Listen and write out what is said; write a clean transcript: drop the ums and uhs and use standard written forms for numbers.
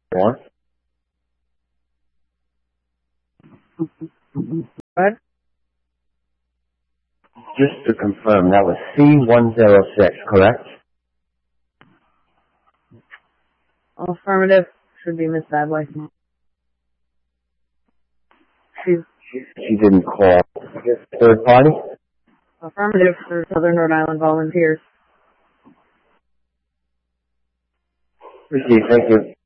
What? What? Just to confirm, that was C106, correct? Affirmative. Should be Miss Badway. She didn't call. Third party? Affirmative for Southern Rhode Island Volunteers. Received, thank you.